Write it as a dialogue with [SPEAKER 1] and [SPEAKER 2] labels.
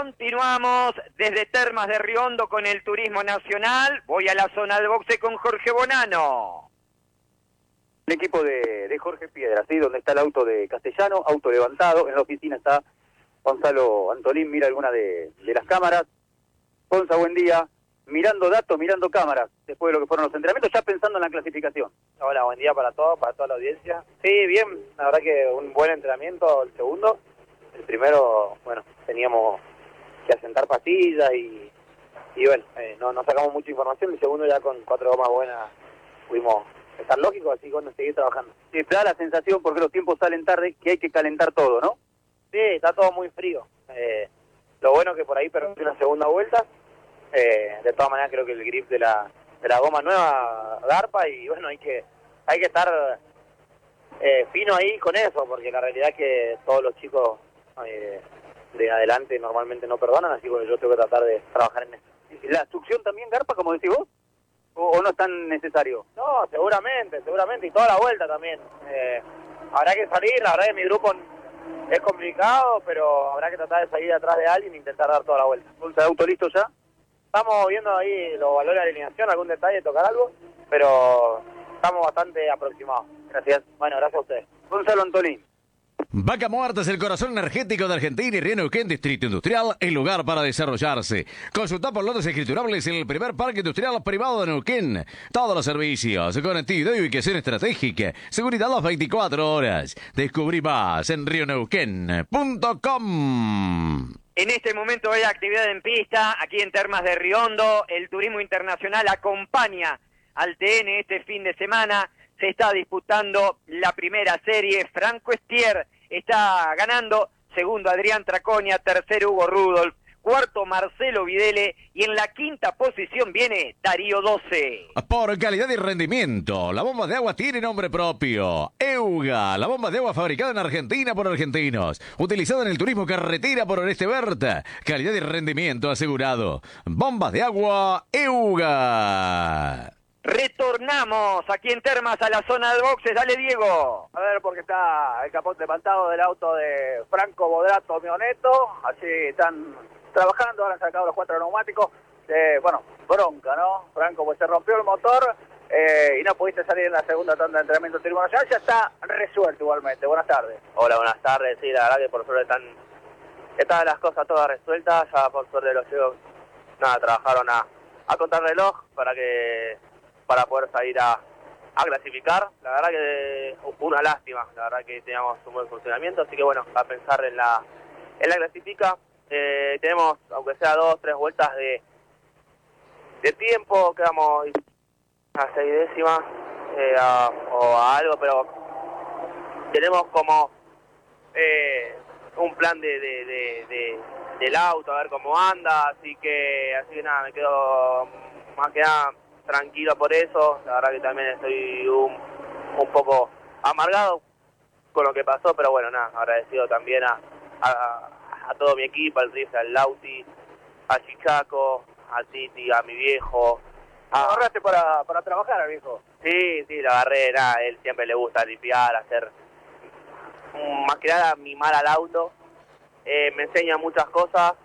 [SPEAKER 1] Continuamos desde Termas de Riondo con el turismo nacional. Voy a la zona de boxe con Jorge Bonano.
[SPEAKER 2] El equipo de Jorge Piedra, ¿sí? Donde está el auto de Castellano, auto levantado. En la oficina está Gonzalo Antolín, mira alguna de las cámaras. Gonza, buen día. Mirando datos, mirando cámaras, después de lo que fueron los entrenamientos, ya pensando en la clasificación.
[SPEAKER 3] Hola, buen día para todos, para toda la audiencia. Sí, bien, la verdad que un buen entrenamiento el segundo. El primero, bueno, teníamos que asentar pasillas y bueno, no sacamos mucha información. El segundo ya con 4 gomas buenas pudimos estar lógicos, así que bueno, seguir trabajando.
[SPEAKER 2] Te da la sensación, porque los tiempos salen tarde, que hay que calentar todo, ¿no?
[SPEAKER 3] Sí, está todo muy frío. Lo bueno que por ahí perdí una segunda vuelta. De todas maneras creo que el grip de la goma nueva garpa y bueno, hay que estar fino ahí con eso, porque la realidad es que todos los chicos de adelante normalmente no perdonan, así que bueno, yo tengo que tratar de trabajar en eso.
[SPEAKER 2] ¿La succión también garpa, como decís vos? ¿O no es tan necesario?
[SPEAKER 3] No, seguramente, y toda la vuelta también. Habrá que salir, la verdad que mi grupo es complicado, pero habrá que tratar de salir atrás de alguien e intentar dar toda la vuelta.
[SPEAKER 2] ¿El auto listo ya?
[SPEAKER 3] Estamos viendo ahí los valores de alineación, algún detalle, tocar algo, pero estamos bastante aproximados.
[SPEAKER 2] Gracias.
[SPEAKER 3] Bueno, gracias a ustedes.
[SPEAKER 2] Gonzalo Antolín.
[SPEAKER 4] Vaca Muerta es el corazón energético de Argentina y Río Neuquén, Distrito Industrial, el lugar para desarrollarse. Consulta por lotes escriturables en el primer parque industrial privado de Neuquén. Todos los servicios, conectividad y ubicación estratégica, seguridad las 24 horas. Descubrí más en rioneuquén.com.
[SPEAKER 1] En este momento hay actividad en pista, aquí en Termas de Riondo. El turismo internacional acompaña al TN este fin de semana. Se está disputando la primera serie. Franco Estier está ganando. Segundo, Adrián Traconia. Tercero, Hugo Rudolf. Cuarto, Marcelo Videle. Y en la quinta posición viene Darío 12.
[SPEAKER 4] Por calidad y rendimiento, la bomba de agua tiene nombre propio. EUGA, la bomba de agua fabricada en Argentina por argentinos. Utilizada en el turismo carretera por Oreste Berta. Calidad y rendimiento asegurado. Bombas de agua EUGA.
[SPEAKER 1] Retornamos aquí en Termas a la zona de boxes. Dale, Diego.
[SPEAKER 3] A ver, porque está el capot levantado del auto de Franco Bodrato Mioneto. Así están trabajando, ahora han sacado los 4 neumáticos. Bueno, bronca, ¿no? Franco, pues se rompió el motor y no pudiste salir en la segunda tanda de entrenamiento tribunal. Ya está resuelto igualmente. Buenas tardes. Hola, buenas tardes. Sí, la verdad que por suerte están las cosas todas resueltas. Ya por suerte los chicos trabajaron a contrarreloj para poder salir a clasificar. La verdad que una lástima, la verdad que teníamos un buen funcionamiento, así que bueno, a pensar en la clasifica. Tenemos, aunque sea 2 o 3 vueltas de tiempo, quedamos a 6 décimas o a algo, pero tenemos como un plan del auto, a ver cómo anda, así que nada, me quedo más que nada tranquilo por eso. La verdad que también estoy un poco amargado con lo que pasó, pero bueno, nada, agradecido también a todo mi equipo, al Riff, al Lauti, a Chichaco, a Titi, a mi viejo. ¿Lo agarraste para trabajar al viejo? Sí, lo agarré, nada, él siempre le gusta limpiar, hacer más que nada mimar al auto. Me enseña muchas cosas,